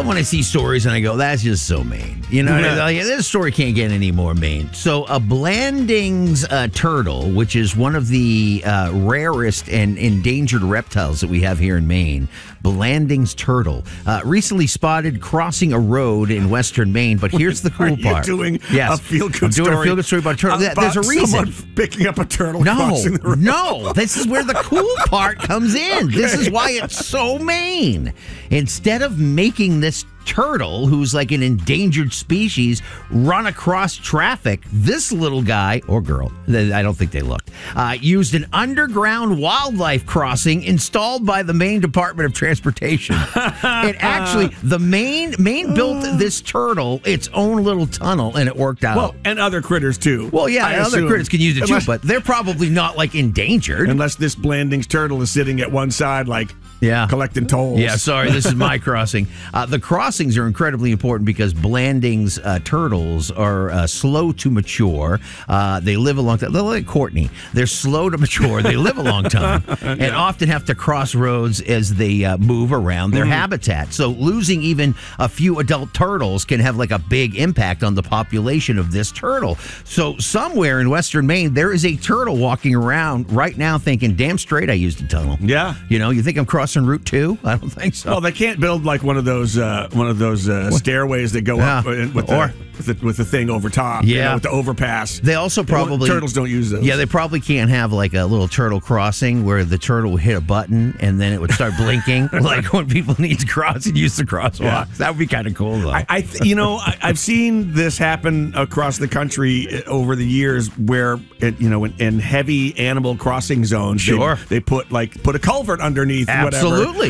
when I see stories and I go, that's just so Maine. You know, this story can't get any more Maine. So a Blandings turtle, which is one of the rarest and endangered reptiles that we have here in Maine, Blandings turtle, recently spotted crossing a road in western Maine. But here's the cool part. You're doing a feel-good story. I'm doing a feel-good story about a turtle. There's a reason. Someone picking up a turtle crossing the road. No, this is where the cool part comes in. Okay. This is why it's so Maine. Instead of making this turtle, who's like an endangered species, run across traffic, this little guy or girl, I don't think they looked, used an underground wildlife crossing installed by the Maine Department of Transportation. It actually, Maine built this turtle its own little tunnel, and it worked out. Well, and other critters too. Well, yeah, other critters can use it too, but they're probably not like endangered. Unless this Blandings turtle is sitting at one side, like collecting tolls. Yeah, sorry, this is my crossing. The crossings are incredibly important because Blandings turtles are slow to mature. They live a long time. They're like Courtney. They're slow to mature. They live a long time and often have to cross roads as they move around their habitat. So losing even a few adult turtles can have like a big impact on the population of this turtle. So somewhere in western Maine, there is a turtle walking around right now thinking, damn straight I used a tunnel. Yeah. You know, you think I'm crossing Route 2? I don't think so. Well, they can't build like one of those stairways that go up with the thing over top. With the overpass. They also probably turtles don't use those. Yeah, they probably can't have like a little turtle crossing where the turtle would hit a button and then it would start blinking like when people need to cross and use the crosswalk. Yeah. That would be kind of cool though. I've seen this happen across the country over the years where in heavy animal crossing zones, they put a culvert underneath. Absolutely.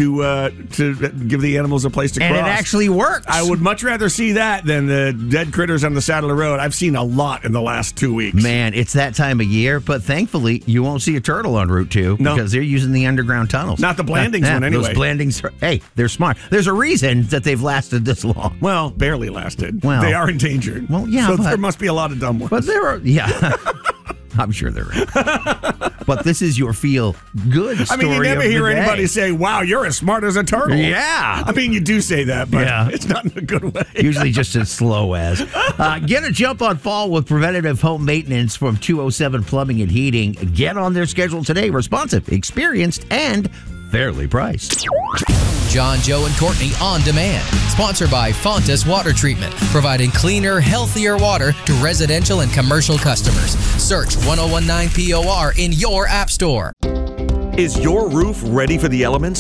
To give the animals a place to cross. And it actually works. I would much rather see that than the dead critters on the side of the road. I've seen a lot in the last 2 weeks. Man, it's that time of year, but thankfully you won't see a turtle on Route 2 because they're using the underground tunnels. Not the Blandings one anyway. Those Blandings, hey, they're smart. There's a reason that they've lasted this long. Well, barely lasted. Well, they are endangered. Well, yeah. So there must be a lot of dumb ones. But there are, I'm sure there is. But this is your feel-good story. I mean, you never hear anybody say, wow, you're as smart as a turtle. Yeah. I mean, you do say that, but it's not in a good way. Usually just as slow as. Get a jump on fall with preventative home maintenance from 207 Plumbing and Heating. Get on their schedule today. Responsive, experienced, and fairly priced. John, Joe, and Courtney on demand. Sponsored by Fontas Water Treatment, providing cleaner, healthier water to residential and commercial customers. Search 1019 POR in your app store. Is your roof ready for the elements?